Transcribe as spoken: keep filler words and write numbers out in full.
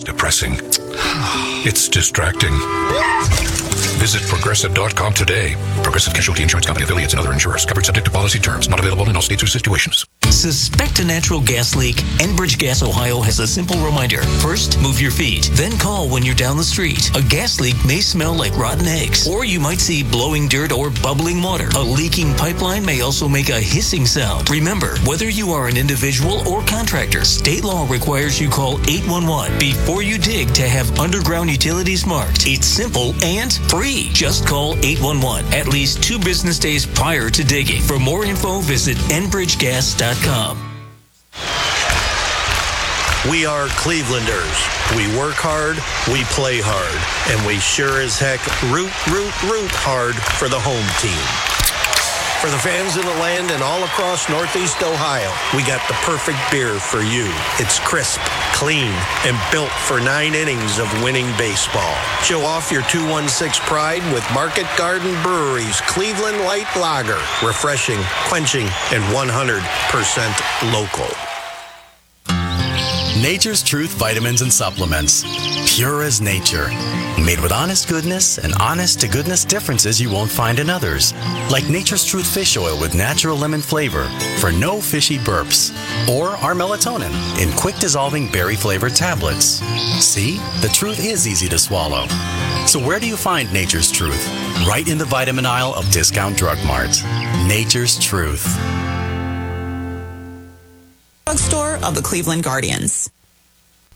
depressing. It's distracting. Visit Progressive dot com today. Progressive Casualty Insurance Company, affiliates, and other insurers. Covered subject to policy terms. Not available in all states or situations. Suspect a natural gas leak? Enbridge Gas Ohio has a simple reminder. First, move your feet. Then call when you're down the street. A gas leak may smell like rotten eggs, or you might see blowing dirt or bubbling water. A leaking pipeline may also make a hissing sound. Remember, whether you are an individual or contractor, state law requires you call eight one one before you dig to have underground utilities marked. It's simple and free. Just call eight one one at least two business days prior to digging. For more info, visit enbridge gas dot com. We are Clevelanders. We work hard, we play hard, and we sure as heck root, root, root hard for the home team. For the fans of the land and all across Northeast Ohio, we got the perfect beer for you. It's crisp, clean, and built for nine innings of winning baseball. Show off your two one six pride with Market Garden Brewery's Cleveland Light Lager. Refreshing, quenching, and one hundred percent local. Nature's Truth vitamins and supplements. Pure as nature. Made with honest goodness and honest to goodness differences you won't find in others. Like Nature's Truth fish oil with natural lemon flavor for no fishy burps. Or our melatonin in quick dissolving berry flavored tablets. See? The truth is easy to swallow. So where do you find Nature's Truth? Right in the vitamin aisle of Discount Drug Mart. Nature's Truth. Drugstore of the Cleveland Guardians.